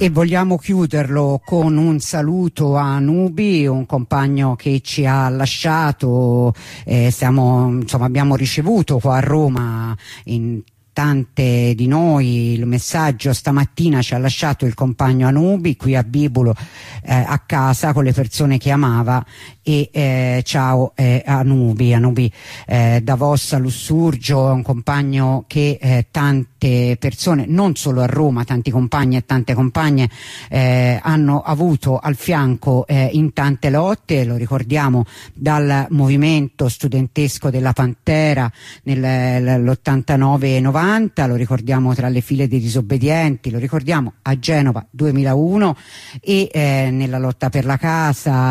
E vogliamo chiuderlo con un saluto a Nubi, un compagno che ci ha lasciato. Abbiamo ricevuto qua a Roma in tante di noi il messaggio. Stamattina ci ha lasciato il compagno Anubi qui a Bibulo, a casa con le persone che amava. E ciao Anubi, da Vossa Lussurgio, un compagno che tante persone, non solo a Roma, tanti compagni e tante compagne hanno avuto al fianco in tante lotte. Lo ricordiamo dal movimento studentesco della Pantera nell'89-90, lo ricordiamo tra le file dei disobbedienti, lo ricordiamo a Genova 2001 e nella lotta per la casa